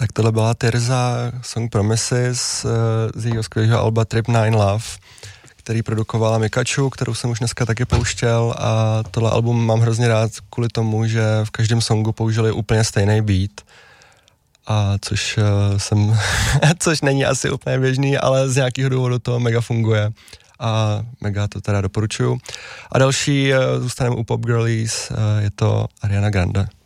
Tak tohle byla Tirza, song Promises z jejího skvělého alba Trip 9 Love, který produkovala Mikachu, kterou jsem už dneska taky pouštěl, a tohle album mám hrozně rád kvůli tomu, že v každém songu použili úplně stejný beat, a což není asi úplně běžný, ale z nějakého důvodu to mega funguje a mega to teda doporučuju. A další, zůstaneme u Pop Girlies, je to Ariana Grande.